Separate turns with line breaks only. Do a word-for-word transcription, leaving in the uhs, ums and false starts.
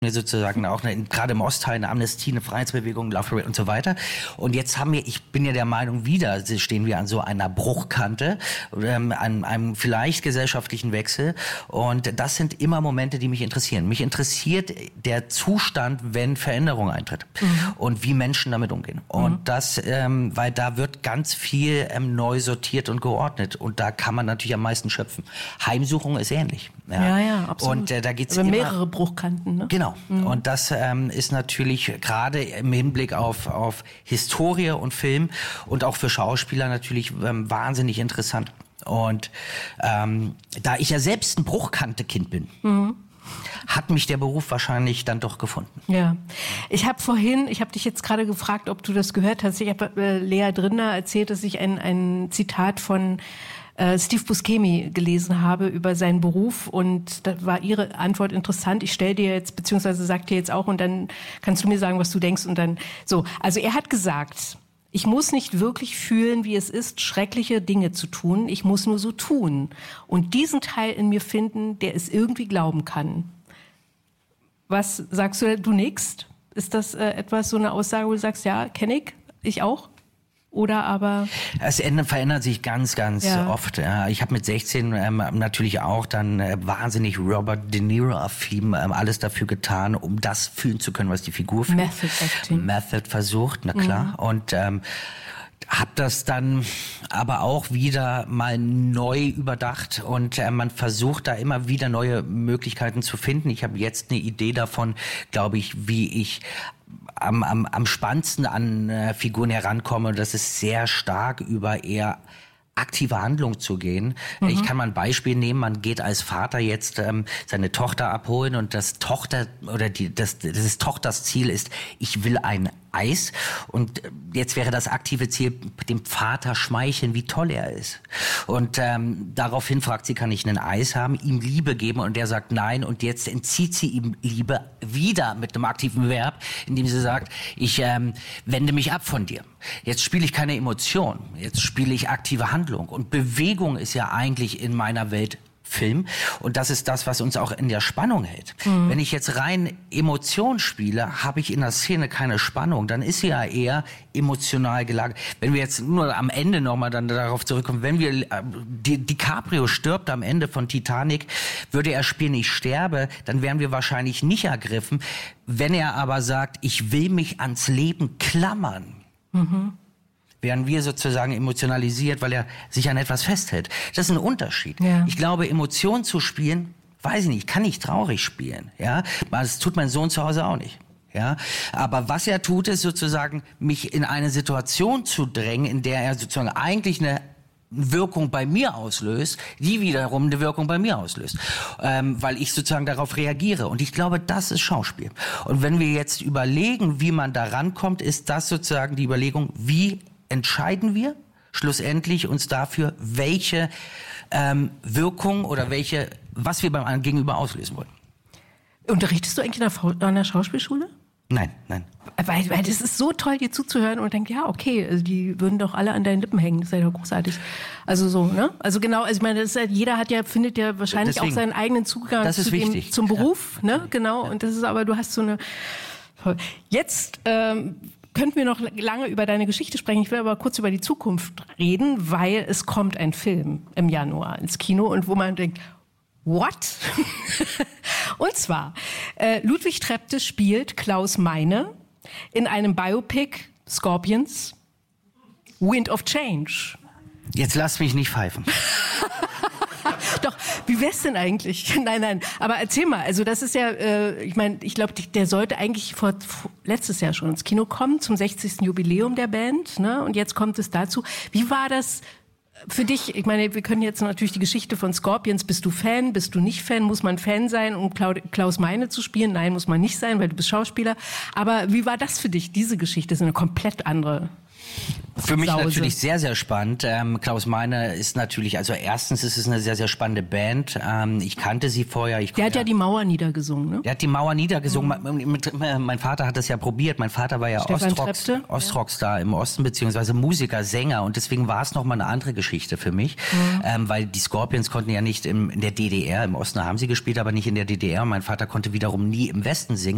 sozusagen auch eine, gerade im Ostteil eine Amnestie, eine Freiheitsbewegung, Love Parade und so weiter. Und jetzt haben wir, ich bin ja der Meinung, wieder stehen wir an so einer Bruchkante, ähm, an einem vielleicht gesellschaftlichen Wechsel. Und das sind immer Momente, die mich interessieren. Mich interessiert der Zustand, wenn Veränderung eintritt mhm. und wie Menschen damit umgehen. Und mhm. das, ähm, weil da wird ganz viel ähm, neu sortiert und geordnet. Und da kann man natürlich am meisten schöpfen. Heimsuchung ist ähnlich.
Ja, ja, ja, absolut.
Und äh, da geht's
aber
immer
mehrere Bruchkanten, ne?
Genau. Mhm. Und das ähm, ist natürlich gerade im Hinblick auf, auf Historie und Film und auch für Schauspieler natürlich ähm, wahnsinnig interessant. Und ähm, da ich ja selbst ein Bruchkante-Kind bin, mhm. hat mich der Beruf wahrscheinlich dann doch gefunden.
Ja, ich habe vorhin, ich habe dich jetzt gerade gefragt, ob du das gehört hast. Ich habe äh, Lea Drinder erzählt, dass ich ein, ein Zitat von äh, Steve Buscemi gelesen habe über seinen Beruf, und da war ihre Antwort interessant. Ich stelle dir jetzt, beziehungsweise sag dir jetzt auch, und dann kannst du mir sagen, was du denkst, und dann so. Also er hat gesagt: Ich muss nicht wirklich fühlen, wie es ist, schreckliche Dinge zu tun. Ich muss nur so tun und diesen Teil in mir finden, der es irgendwie glauben kann. Was sagst du? Du nickst? Ist das äh, etwas, so eine Aussage, wo du sagst, ja, kenne ich, ich auch? Oder aber...
Es ändert, verändert sich ganz, ganz
ja.
oft. Ja, ich habe mit sechzehn ähm, natürlich auch dann äh, wahnsinnig Robert De Niro-affin ähm, alles dafür getan, um das fühlen zu können, was die Figur fühlt.
Method Acting.
Method versucht, na klar. Mhm. Und ähm, hab das dann aber auch wieder mal neu überdacht, und äh, man versucht da immer wieder neue Möglichkeiten zu finden. Ich habe jetzt eine Idee davon, glaube ich, wie ich am, am, am spannendsten an äh, Figuren herankomme. Das ist sehr stark über eher aktive Handlung zu gehen. Mhm. Ich kann mal ein Beispiel nehmen. Man geht als Vater jetzt ähm, seine Tochter abholen, und das Tochter oder die das das Tochters Ziel ist: Ich will ein Eis. Und jetzt wäre das aktive Ziel, dem Vater schmeicheln, wie toll er ist. Und ähm, daraufhin fragt sie: Kann ich ein Eis haben? Ihm Liebe geben, und der sagt nein. Und jetzt entzieht sie ihm Liebe wieder mit einem aktiven Verb, indem sie sagt: Ich ähm, wende mich ab von dir. Jetzt spiele ich keine Emotion, jetzt spiele ich aktive Handlung. Und Bewegung ist ja eigentlich in meiner Welt Film, und das ist das, was uns auch in der Spannung hält. Mhm. Wenn ich jetzt rein Emotion spiele, habe ich in der Szene keine Spannung, dann ist sie ja eher emotional gelagert. Wenn wir jetzt nur am Ende nochmal dann darauf zurückkommen, wenn wir, Di, DiCaprio stirbt am Ende von Titanic, würde er spielen, ich sterbe, dann wären wir wahrscheinlich nicht ergriffen. Wenn er aber sagt, ich will mich ans Leben klammern, mhm. wären wir sozusagen emotionalisiert, weil er sich an etwas festhält. Das ist ein Unterschied. Ja. Ich glaube, Emotionen zu spielen, weiß ich nicht, kann ich traurig spielen. Ja, das tut mein Sohn zu Hause auch nicht. Ja, aber was er tut, ist sozusagen, mich in eine Situation zu drängen, in der er sozusagen eigentlich eine Wirkung bei mir auslöst, die wiederum eine Wirkung bei mir auslöst, ähm, weil ich sozusagen darauf reagiere. Und ich glaube, das ist Schauspiel. Und wenn wir jetzt überlegen, wie man da rankommt, ist das sozusagen die Überlegung, wie entscheiden wir schlussendlich uns dafür, welche ähm, Wirkung oder welche, was wir beim Gegenüber auslösen wollen.
Unterrichtest du eigentlich an der, an der Schauspielschule?
Nein, nein.
Weil, weil das ist so toll, dir zuzuhören und denkt, ja, okay, also die würden doch alle an deinen Lippen hängen. Das ist ja doch großartig. Also so, ne? Also genau, also ich meine, das ist halt, jeder hat ja, findet ja wahrscheinlich Deswegen, auch seinen eigenen Zugang
das ist
zu
wichtig.
dem, zum Beruf,
ja.
ne? Genau. Ja. Und das ist aber, du hast so eine. Jetzt ähm, könnten wir noch lange über deine Geschichte sprechen. Ich will aber kurz über die Zukunft reden, weil es kommt ein Film im Januar ins Kino, und wo man denkt, what? Und zwar, äh, Ludwig Trepte spielt Klaus Meine in einem Biopic, Scorpions, Wind of Change.
Jetzt lass mich nicht pfeifen.
Doch, wie wär's denn eigentlich? Nein, nein, aber erzähl mal, also das ist ja, äh, ich meine, ich glaube, der sollte eigentlich vor, vor letztes Jahr schon ins Kino kommen, zum sechzigsten Jubiläum der Band, ne? Und jetzt kommt es dazu. Wie war das für dich? Ich meine, wir können jetzt natürlich die Geschichte von Scorpions, bist du Fan, bist du nicht Fan, muss man Fan sein, um Klaus Meine zu spielen? Nein, muss man nicht sein, weil du bist Schauspieler. Aber wie war das für dich, diese Geschichte? Das ist eine komplett andere
Für mich
Sause.
Natürlich sehr, sehr spannend. Ähm, Klaus Meine ist natürlich, also erstens ist es eine sehr, sehr spannende Band. Ähm, ich kannte sie vorher. Ich
Der hat ja, ja die Mauer niedergesungen, ne?
Der hat die Mauer niedergesungen. Mhm. Mit, mit, mein Vater hat das ja probiert. Mein Vater war ja Ostrock, Ostrockstar ja. im Osten, beziehungsweise Musiker, Sänger. Und deswegen war es nochmal eine andere Geschichte für mich. Mhm. Ähm, weil die Scorpions konnten ja nicht im, in der D D R, im Osten haben sie gespielt, aber nicht in der D D R. Und mein Vater konnte wiederum nie im Westen singen.